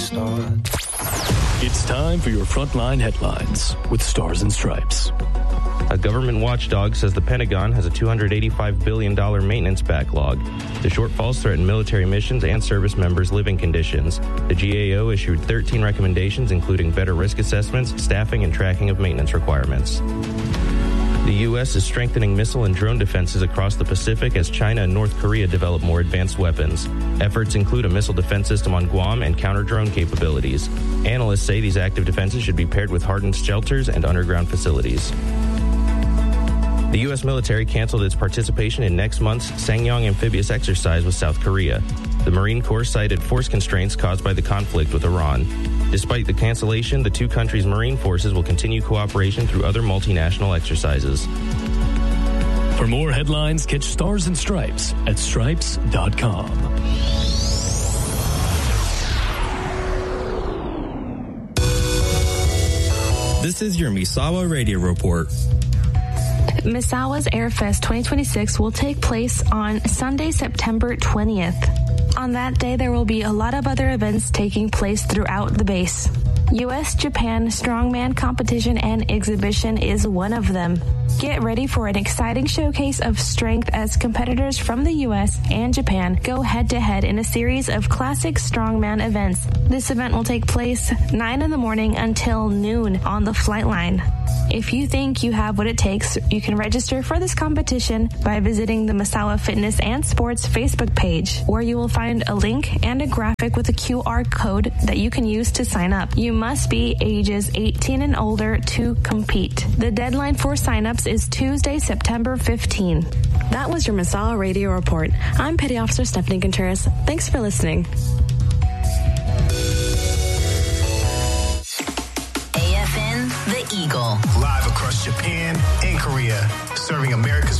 start. It's time for your Frontline headlines with Stars and Stripes. A government watchdog says the Pentagon has a $285 billion maintenance backlog. The shortfalls threaten military missions and service members' living conditions. The GAO issued 13 recommendations, including better risk assessments, staffing, and tracking of maintenance requirements. The U.S. is strengthening missile and drone defenses across the Pacific as China and North Korea develop more advanced weapons. Efforts include a missile defense system on Guam and counter-drone capabilities. Analysts say these active defenses should be paired with hardened shelters and underground facilities. The U.S. military canceled its participation in next month's Sangyong amphibious exercise with South Korea. The Marine Corps cited force constraints caused by the conflict with Iran. Despite the cancellation, the two countries' Marine forces will continue cooperation through other multinational exercises. For more headlines, catch Stars and Stripes at stripes.com. This is your Misawa Radio Report. Misawa's Airfest 2026 will take place on Sunday, September 20th. On that day, there will be a lot of other events taking place throughout the base. U.S.-Japan Strongman Competition and Exhibition is one of them. Get ready for an exciting showcase of strength as competitors from the U.S. and Japan go head-to-head in a series of classic strongman events. This event will take place 9 in the morning until noon on the flight line. If you think you have what it takes, you can register for this competition by visiting the Misawa Fitness and Sports Facebook page, where you will find a link and a graphic with a QR code that you can use to sign up. You must be ages 18 and older to compete. The deadline for signups is Tuesday, September 15. That was your Misawa Radio Report. I'm Petty Officer Stephanie Contreras. Thanks for listening. AFN The Eagle. Live across Japan and Korea, serving America's